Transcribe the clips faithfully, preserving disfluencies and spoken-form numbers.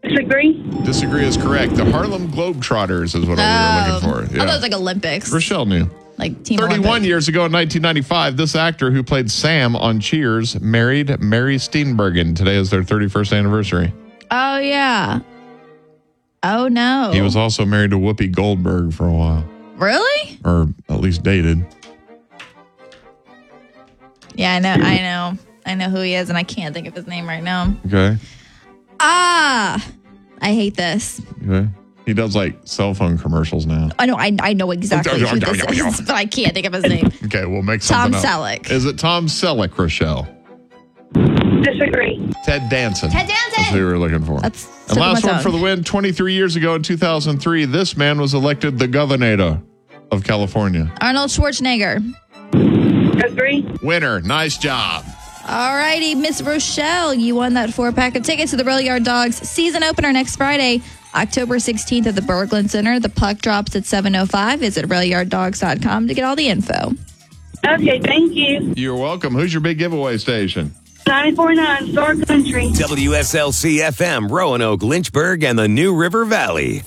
Disagree. Disagree is correct. The Harlem Globetrotters is what we were looking for. Yeah. I thought it was like Olympics. Rochelle knew. Like Team thirty-one Olympics. years ago in nineteen ninety-five, this actor who played Sam on Cheers married Mary Steenburgen. Today is their thirty-first anniversary. Oh, yeah. Oh, no. He was also married to Whoopi Goldberg for a while. Really? Or at least dated. Yeah, I know. I know. I know who he is, and I can't think of his name right now. Okay. Ah, I hate this. Okay. He does like cell phone commercials now. I know. I, I know exactly who this is, but I can't think of his name. Okay, we'll make Tom something up. Selleck. Is it Tom Selleck, Rochelle? Disagree. Ted Danson. Ted Danson. That's who we were looking for. That's and last one for the win. twenty-three years ago in two thousand three, this man was elected the governor of California. Arnold Schwarzenegger. Agree. Winner. Nice job. All righty, Miss Rochelle, you won that four-pack of tickets to the Rail Yard Dogs season opener next Friday, October sixteenth at the Berglund Center. The puck drops at seven oh five. Visit rail yard dogs dot com to get all the info. Okay, thank you. You're welcome. Who's your big giveaway station? ninety-four point nine Star Country. W S L C F M, Roanoke, Lynchburg, and the New River Valley.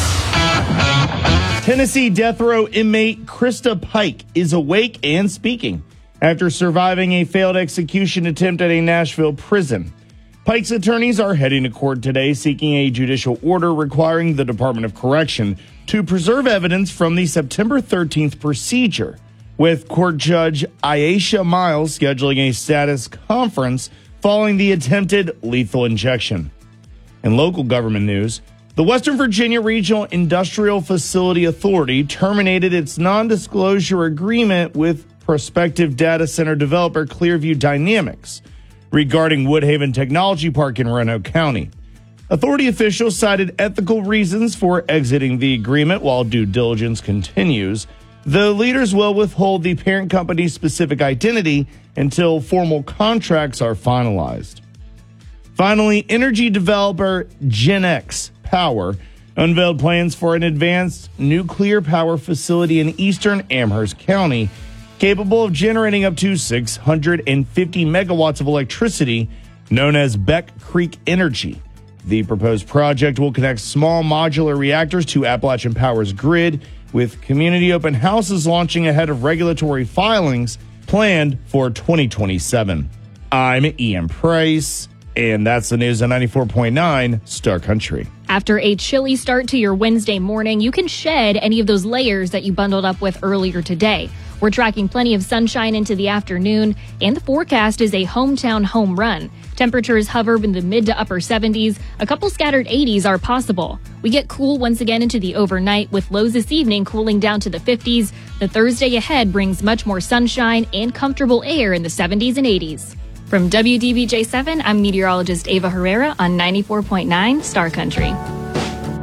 Tennessee death row inmate Krista Pike is awake and speaking after surviving a failed execution attempt at a Nashville prison. Pike's attorneys are heading to court today seeking a judicial order requiring the Department of Correction to preserve evidence from the September thirteenth procedure, with Court Judge Aisha Miles scheduling a status conference following the attempted lethal injection. In local government news, the Western Virginia Regional Industrial Facility Authority terminated its non-disclosure agreement with prospective data center developer Clearview Dynamics regarding Woodhaven Technology Park in Roanoke County. Authority officials cited ethical reasons for exiting the agreement while due diligence continues. The leaders will withhold the parent company's specific identity until formal contracts are finalized. Finally, energy developer GenX Power unveiled plans for an advanced nuclear power facility in eastern Amherst County, capable of generating up to six hundred fifty megawatts of electricity, known as Beck Creek Energy. The proposed project will connect small modular reactors to Appalachian Power's grid, with community open houses launching ahead of regulatory filings planned for twenty twenty-seven. I'm Ian Price, and that's the news on ninety-four point nine Star Country. After a chilly start to your Wednesday morning, you can shed any of those layers that you bundled up with earlier today. We're tracking plenty of sunshine into the afternoon, and the forecast is a hometown home run. Temperatures hover in the mid to upper seventies. A couple scattered eighties are possible. We get cool once again into the overnight, with lows this evening cooling down to the fifties. The Thursday ahead brings much more sunshine and comfortable air in the seventies and eighties. From W D B J seven, I'm meteorologist Ava Herrera on ninety-four point nine Star Country.